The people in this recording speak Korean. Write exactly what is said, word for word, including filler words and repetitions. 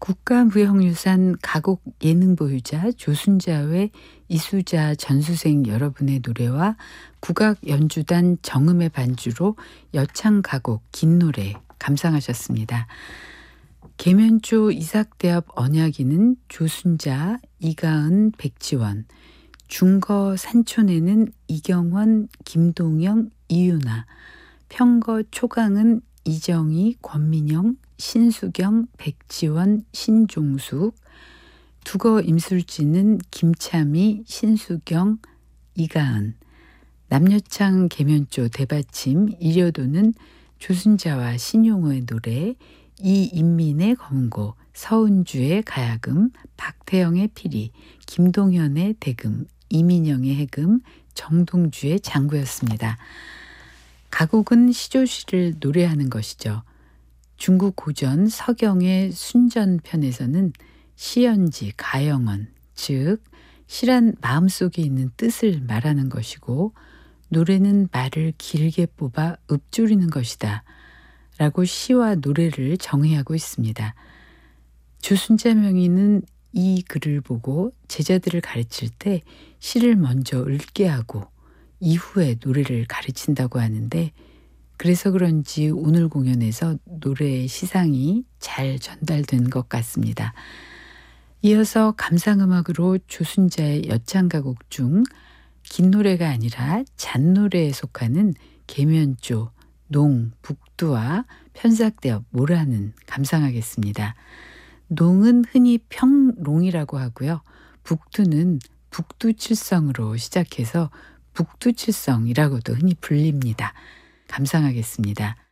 국가무형유산 가곡 예능 보유자 조순자의 이수자 전수생 여러분의 노래와 국악 연주단 정음의 반주로 여창 가곡 긴 노래 감상하셨습니다. 계면조 이삭대업 언약이는 조순자, 이가은, 백지원, 중거 산촌에는 이경원, 김동영, 이윤아, 평거 초강은 이정희, 권민영, 신수경, 백지원, 신종숙, 두거 임술지는 김참희, 신수경, 이가은, 남녀창 계면조 대받침 이려도는 조순자와 신용호의 노래, 이인민의 검고, 서은주의 가야금, 박태영의 피리, 김동현의 대금, 이민영의 해금, 정동주의 장구였습니다. 가곡은 시조시를 노래하는 것이죠. 중국 고전 서경의 순전편에서는 시연지, 가영언, 즉 시란 마음속에 있는 뜻을 말하는 것이고 노래는 말을 길게 뽑아 읊조리는 것이다 라고 시와 노래를 정의하고 있습니다. 조순자 명인은 이 글을 보고 제자들을 가르칠 때 시를 먼저 읊게 하고 이후에 노래를 가르친다고 하는데 그래서 그런지 오늘 공연에서 노래의 시상이 잘 전달된 것 같습니다. 이어서 감상음악으로 조순자의 여창가곡 중 긴 노래가 아니라 잔노래에 속하는 계면조, 농, 북두와 편삭대업, 모라는 감상하겠습니다. 농은 흔히 평롱이라고 하고요. 북두는 북두칠성으로 시작해서 북두칠성이라고도 흔히 불립니다. 감상하겠습니다.